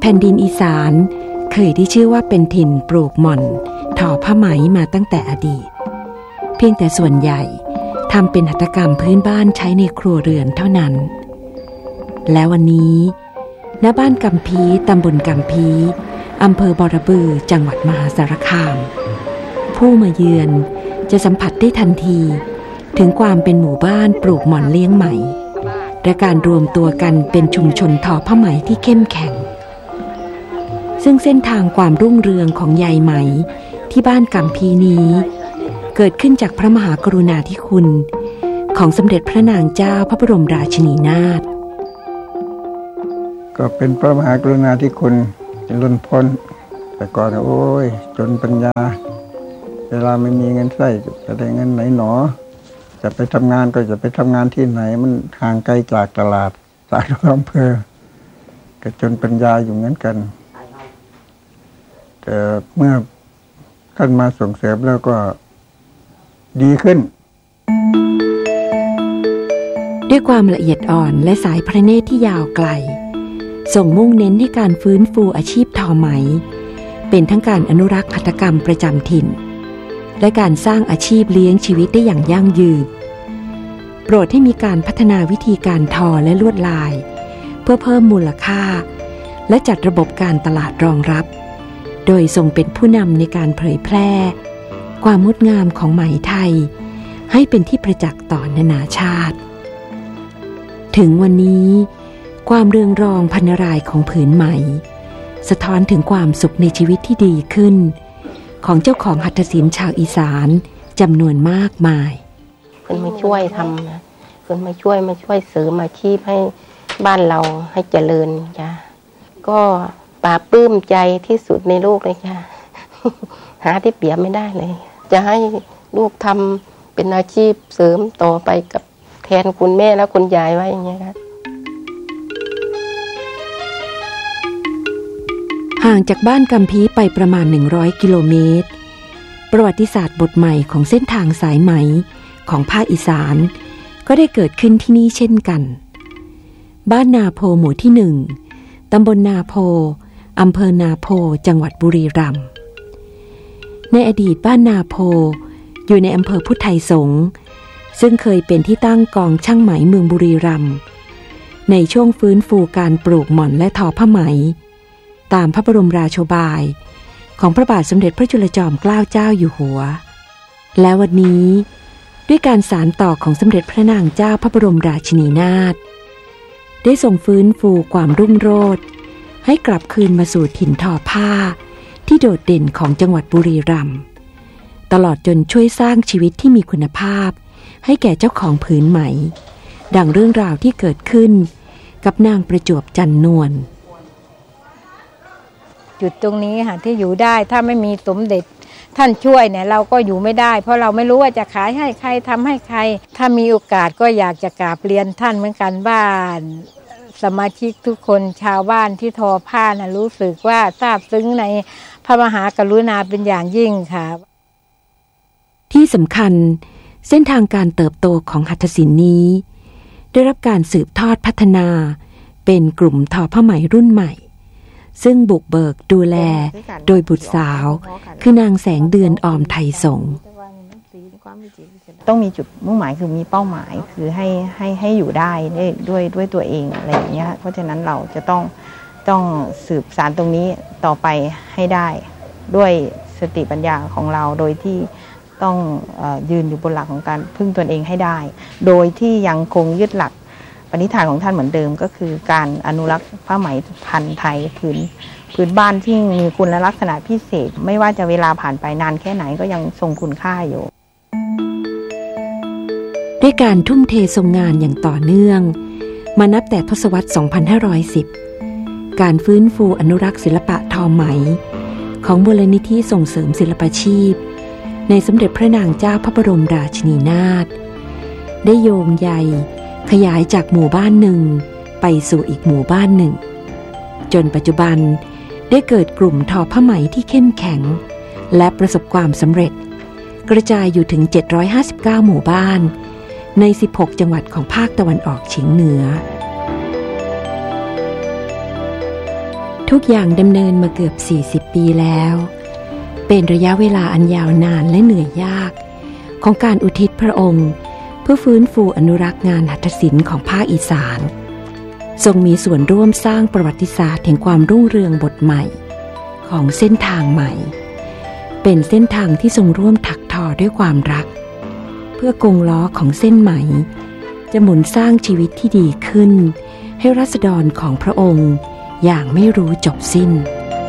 ผ่นดินอีสานเคยได้ชื่อว่าเป็นถิ่นปลูกหม่อนทอผ้าไหมมาตั้งแต่อดีตเพียงแต่ส่วนใหญ่ทำเป็นหัตถกรรมพื้นบ้านใช้ในครัวเรือนเท่านั้นและวันนี้ณบ้านกำพีตำบลกำพีอำเภอบอระบือจังหวัดมหาสารคามผู้มาเยือนจะสัมผัสได้ทันทีถึงความเป็นหมู่บ้านปลูกหม่อนเลี้ยงไหมและการรวมตัวกันเป็นชุมชนทอผ้าไหมที่เข้มแข็งซึ่งเส้นทางความรุ่งเรืองของใยไหมที่บ้านกำพีนี้เกิดขึ้นจากพระมหากรุณาธิคุณของสมเด็จพระนางเจ้าพระบรมราชินีนาถก็เป็นพระมหากรุณาธิคุณเป็นล้นพ้นแต่ก่อนโอ้ยจนปัญญาเวลาไม่มีเงินใช้จะได้เงินไหนหนอจะไปทำงานก็จะไปทำงานที่ไหนมันห่างไกลจากตลาดจากอำเภอก็จนปัญญาอยู่เหมือนกันแต่เมื่อท่านมาส่งเสริมแล้วก็ดีขึ้นด้วยความละเอียดอ่อนและสายพระเนตรที่ยาวไกลส่งมุ่งเน้นให้การฟื้นฟูอาชีพทอไหมเป็นทั้งการอนุรักษ์หัตถกรรมประจำถิ่นและการสร้างอาชีพเลี้ยงชีวิตได้อย่างยั่งยืนโปรดให้มีการพัฒนาวิธีการทอและลวดลายเพื่อเพิ่มมูลค่าและจัดระบบการตลาดรองรับโดยทรงเป็นผู้นำในการเผยแพร่ความงดงามของไหมไทยให้เป็นที่ประจักษ์ต่อนานาชาติถึงวันนี้ความเรืองรองพรรณรายของผืนไหมสะท้อนถึงความสุขในชีวิตที่ดีขึ้นของเจ้าของหัตถศิลป์ชาวอีสานจำนวนมากมายเพิ่นมาช่วยทำนะเพิ่นมาช่วยเสริมอาชีพให้บ้านเราให้เจริญจ้ะก็ปลาปลื้มใจที่สุดในโลกเลยค่ะหาที่เปรียบไม่ได้เลยจะให้ลูกทำเป็นอาชีพเสริมต่อไปกับแทนคุณแม่และคุณยายไว้อย่างเงี้ยค่ะห่างจากบ้านกำพีไปประมาณ100กิโลเมตรประวัติศาสตร์บทใหม่ของเส้นทางสายไหมของภาคอีสานก็ได้เกิดขึ้นที่นี่เช่นกันบ้านนาโพหมู่ที่1ตำบลนาโพอำเภอนาโพจังหวัดบุรีรัมย์ในอดีตบ้านนาโพอยู่ในอำเภอพุทธไทยสงฆ์ซึ่งเคยเป็นที่ตั้งกองช่างไหมเมืองบุรีรัมย์ในช่วงฟื้นฟูการปลูกหม่อนและทอผ้าไหมตามพระบรมราโชบายของพระบาทสมเด็จพระจุลจอมเกล้าเจ้าอยู่หัวและวันนี้ด้วยการสานต่อของสมเด็จพระนางเจ้าพระบรมราชินีนาถได้ทรงฟื้นฟูความรุ่งโรจน์ให้กลับคืนมาสู่ถิ่นทอผ้าที่โดดเด่นของจังหวัดบุรีรัมย์ตลอดจนช่วยสร้างชีวิตที่มีคุณภาพให้แก่เจ้าของผืนไหมดังเรื่องราวที่เกิดขึ้นกับนางประจวบจันนวลจุดตรงนี้ค่ะที่อยู่ได้ถ้าไม่มีสมเด็จท่านช่วยเนี่ยเราก็อยู่ไม่ได้เพราะเราไม่รู้ว่าจะขายให้ใครทำให้ใครถ้ามีโอกาสก็อยากจะกราบเรียนท่านเหมือนกันบ้านสมาชิกทุกคนชาวบ้านที่ทอผ้านะรู้สึกว่าซาบซึ้งในพระมหากรุณาเป็นอย่างยิ่งค่ะที่สำคัญเส้นทางการเติบโตของหัตถศิลป์นี้ได้รับการสืบทอดพัฒนาเป็นกลุ่มทอผ้าไหมรุ่นใหม่ซึ่งบุกเบิกดูแลโดยบุตรสาวคือนางแสงเดือนออมไทยสงฆ์ต้องมีจุดมุ่งหมายคือมีเป้าหมายคือให้อยู่ได้ด้วยตัวเองอะไรอย่างเงี้ยเพราะฉะนั้นเราจะต้องสืบสานตรงนี้ต่อไปให้ได้ด้วยสติปัญญาของเราโดยที่ต้องยืนอยู่บนหลักของการพึ่งตนเองให้ได้โดยที่ยังคงยึดหลักปณิธานของท่านเหมือนเดิมก็คือการอนุรักษ์ผ้าไหมพันธุ์ไทยพื้นบ้านที่มีคุณลักษณะพิเศษไม่ว่าจะเวลาผ่านไปนานแค่ไหนก็ยังทรงคุณค่าอยู่ด้วยการทุ่มเททรงงานอย่างต่อเนื่องมานับแต่ทศวรรษ 2510 การฟื้นฟูอนุรักษ์ศิลปะทอไหมของมูลนิธิส่งเสริมศิลปาชีพในสมเด็จพระนางเจ้าพระบรมราชินีนาถได้โยงใยขยายจากหมู่บ้านหนึ่งไปสู่อีกหมู่บ้านหนึ่งจนปัจจุบันได้เกิดกลุ่มทอผ้าไหมที่เข้มแข็งและประสบความสำเร็จกระจายอยู่ถึง759หมู่บ้านใน16จังหวัดของภาคตะวันออกเฉียงเหนือทุกอย่างดำเนินมาเกือบ40 ปีแล้วเป็นระยะเวลาอันยาวนานและเหนื่อยยากของการอุทิศพระองค์เพื่อฟื้นฟูอนุรักษ์งานหัตถศิลป์ของภาคอีสานทรงมีส่วนร่วมสร้างประวัติศาสตร์แห่งความรุ่งเรืองบทใหม่ของเส้นทางใหม่เป็นเส้นทางที่ทรงร่วมถักทอด้วยความรักเพื่อกงล้อของเส้นไหมจะหมุนสร้างชีวิตที่ดีขึ้นให้ราษฎรของพระองค์อย่างไม่รู้จบสิ้น